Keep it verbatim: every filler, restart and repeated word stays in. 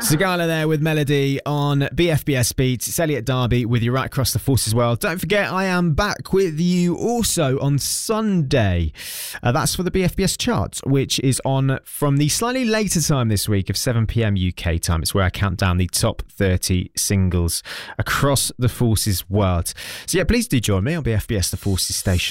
Sigala there with Melody on B F B S Beats. It's Elliot Darby with you right across the Forces world. Don't forget, I am back with you also on Sunday. Uh, that's for the B F B S charts, which is on from the slightly later time this week of seven p.m. U K time. It's where I count down the top thirty singles across the Forces world. So yeah, please do join me on B F B S The Forces station.